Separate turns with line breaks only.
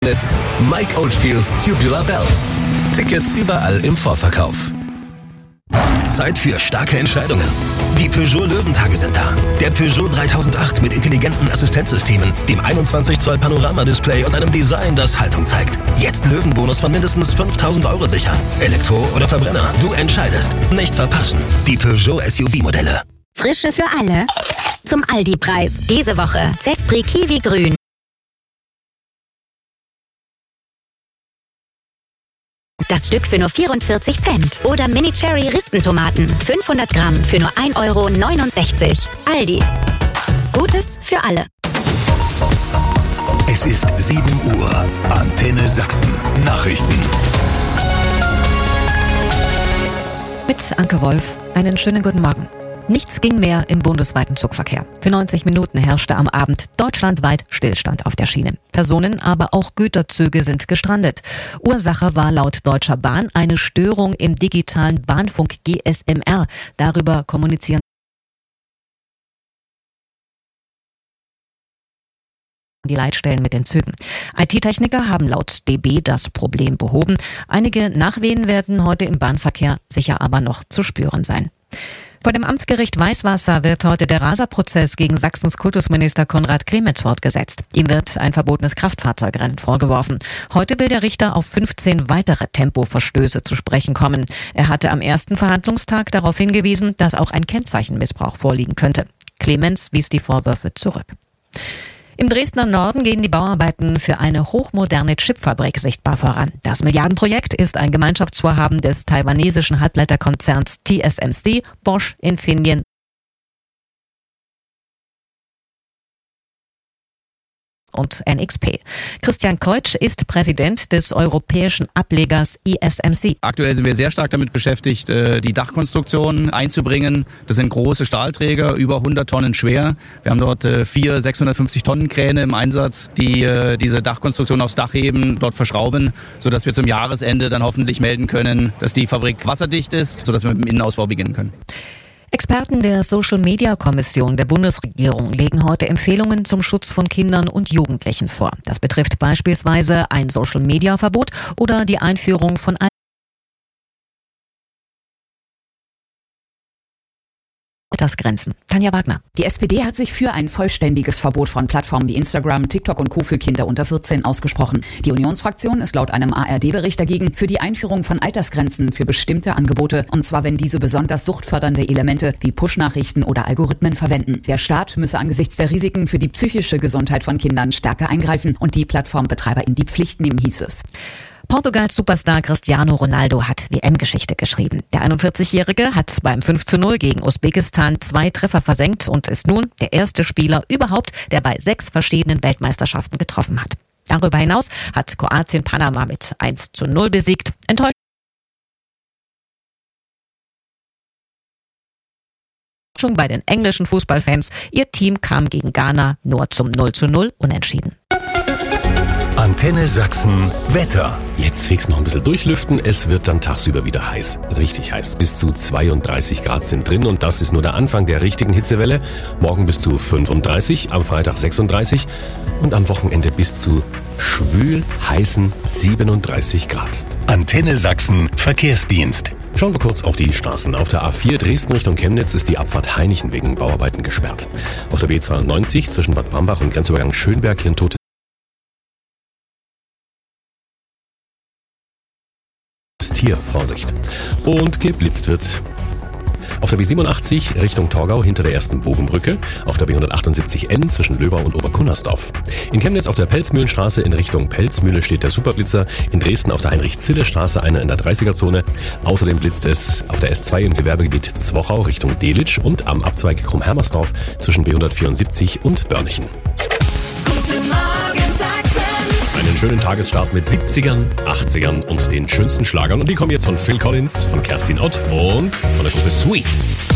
Netz Mike Oldfields Tubular Bells. Tickets überall im Vorverkauf. Zeit für starke Entscheidungen. Die Peugeot Löwentage sind da. Der Peugeot 3008 mit intelligenten Assistenzsystemen, dem 21 Zoll Panoramadisplay und einem Design, das Haltung zeigt. Jetzt Löwenbonus von mindestens 5.000 € sichern. Elektro oder Verbrenner, du entscheidest. Nicht verpassen. Die Peugeot SUV-Modelle.
Frische für alle. Zum Aldi-Preis. Diese Woche Zespri Kiwi Grün. Das Stück für nur 44 Cent. Oder Mini Cherry Rispentomaten. 500 Gramm für nur 1,69 €. Aldi. Gutes für alle.
Es ist 7 Uhr. Antenne Sachsen. Nachrichten.
Mit Anke Wolf. Einen schönen guten Morgen. Nichts ging mehr im bundesweiten Zugverkehr. Für 90 Minuten herrschte am Abend deutschlandweit Stillstand auf der Schiene. Personen, aber auch Güterzüge sind gestrandet. Ursache war laut Deutscher Bahn eine Störung im digitalen Bahnfunk GSMR. Darüber kommunizieren die Leitstellen mit den Zügen. IT-Techniker haben laut DB das Problem behoben. Einige Nachwehen werden heute im Bahnverkehr sicher aber noch zu spüren sein. Vor dem Amtsgericht Weißwasser wird heute der Raserprozess gegen Sachsens Kultusminister Konrad Kremetz fortgesetzt. Ihm wird ein verbotenes Kraftfahrzeugrennen vorgeworfen. Heute will der Richter auf 15 weitere Tempoverstöße zu sprechen kommen. Er hatte am ersten Verhandlungstag darauf hingewiesen, dass auch ein Kennzeichenmissbrauch vorliegen könnte. Clemens wies die Vorwürfe zurück. Im Dresdner Norden gehen die Bauarbeiten für eine hochmoderne Chipfabrik sichtbar voran. Das Milliardenprojekt ist ein Gemeinschaftsvorhaben des taiwanesischen Halbleiterkonzerns TSMC, Bosch, Infineon und NXP. Christian Keutsch ist Präsident des europäischen Ablegers ISMC.
Aktuell sind wir sehr stark damit beschäftigt, die Dachkonstruktion einzubringen. Das sind große Stahlträger, über 100 Tonnen schwer. Wir haben dort 4 650 Tonnen Kräne im Einsatz, die diese Dachkonstruktion aufs Dach heben, dort verschrauben, sodass wir zum Jahresende dann hoffentlich melden können, dass die Fabrik wasserdicht ist, sodass wir mit dem Innenausbau beginnen können.
Experten der Social-Media-Kommission der Bundesregierung legen heute Empfehlungen zum Schutz von Kindern und Jugendlichen vor. Das betrifft beispielsweise ein Social-Media-Verbot oder die Einführung von Altersgrenzen. Tanja Wagner.
Die SPD hat sich für ein vollständiges Verbot von Plattformen wie Instagram, TikTok und Co. für Kinder unter 14 ausgesprochen. Die Unionsfraktion ist laut einem ARD-Bericht dagegen für die Einführung von Altersgrenzen für bestimmte Angebote, und zwar wenn diese besonders suchtfördernde Elemente wie Push-Nachrichten oder Algorithmen verwenden. Der Staat müsse angesichts der Risiken für die psychische Gesundheit von Kindern stärker eingreifen und die Plattformbetreiber in die Pflicht nehmen, hieß es.
Portugals Superstar Cristiano Ronaldo hat WM-Geschichte geschrieben. Der 41-Jährige hat beim 5:0 gegen Usbekistan 2 Treffer versenkt und ist nun der erste Spieler überhaupt, der bei 6 verschiedenen Weltmeisterschaften getroffen hat. Darüber hinaus hat Kroatien Panama mit 1:0 besiegt. Enttäuscht bei den englischen Fußballfans. Ihr Team kam gegen Ghana nur zum 0:0 unentschieden.
Antenne Sachsen Wetter.
Jetzt fix noch ein bisschen durchlüften. Es wird dann tagsüber wieder heiß. Richtig heiß. Bis zu 32 Grad sind drin und das ist nur der Anfang der richtigen Hitzewelle. Morgen bis zu 35, am Freitag 36 und am Wochenende bis zu schwül heißen 37 Grad.
Antenne Sachsen Verkehrsdienst.
Schauen wir kurz auf die Straßen. Auf der A4 Dresden Richtung Chemnitz ist die Abfahrt Hainichen wegen Bauarbeiten gesperrt. Auf der B92 zwischen Bad Brambach und Grenzübergang Schönberg hier ein totes Tier, Vorsicht. Und geblitzt wird. Auf der B87 Richtung Torgau hinter der ersten Bogenbrücke. Auf der B178N zwischen Löbau und Oberkunnersdorf. In Chemnitz auf der Pelzmühlenstraße in Richtung Pelzmühle steht der Superblitzer. In Dresden auf der Heinrich-Zille-Straße einer in der 30er-Zone. Außerdem blitzt es auf der S2 im Gewerbegebiet Zwochau Richtung Delitzsch und am Abzweig Krumm-Hermersdorf zwischen B174 und Börnichen.
Guten Morgen, Sachsen.
Einen schönen Tagesstart mit 70ern, 80ern und den schönsten Schlagern. Und die kommen jetzt von Phil Collins, von Kerstin Ott und von der Gruppe Sweet.